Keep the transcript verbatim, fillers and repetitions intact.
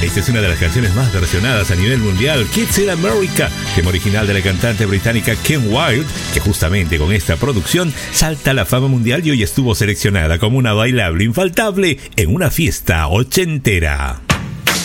Esta es una de las canciones más versionadas a nivel mundial, Kids in America, tema original de la cantante británica Kim Wilde, que justamente con esta producción salta a la fama mundial y hoy estuvo seleccionada como una bailable infaltable en una fiesta ochentera.